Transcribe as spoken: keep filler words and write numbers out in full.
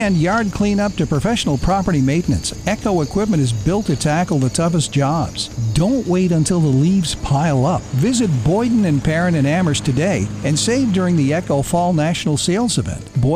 And yard cleanup to professional property maintenance, Echo equipment is built to tackle the toughest jobs. Don't wait until the leaves pile up. Visit Boyden and Perrin in Amherst today and save during the Echo Fall National Sales Event.